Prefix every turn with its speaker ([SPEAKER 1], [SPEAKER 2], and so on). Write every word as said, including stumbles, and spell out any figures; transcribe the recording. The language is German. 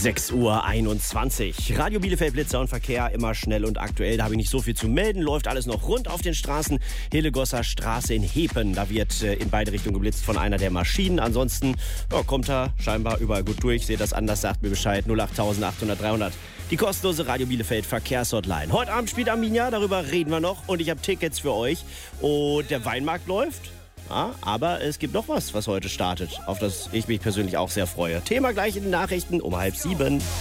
[SPEAKER 1] sechs Uhr einundzwanzig. Radio Bielefeld, Blitzer und Verkehr, immer schnell und aktuell. Da habe ich nicht so viel zu melden. Läuft alles noch rund auf den Straßen. Hillegosser Straße in Hepen. Da wird äh, in beide Richtungen geblitzt von einer der Maschinen. Ansonsten ja, kommt er scheinbar überall gut durch. Seht das anders, sagt mir Bescheid. null acht achthundert dreihundert. Die kostenlose Radio Bielefeld Verkehrshotline. Heute Abend spielt Arminia, darüber reden wir noch. Und ich habe Tickets für euch. Und der Weinmarkt läuft. Ja, aber es gibt noch was, was heute startet, auf das ich mich persönlich auch sehr freue. Thema gleich in den Nachrichten um halb sieben.